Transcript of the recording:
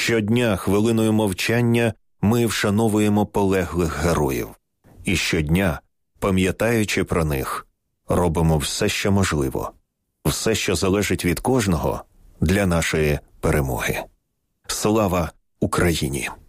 Щодня хвилиною мовчання ми вшановуємо полеглих героїв. І щодня, пам'ятаючи про них, робимо все, що можливо, все, що залежить від кожного, для нашої перемоги. Слава Україні!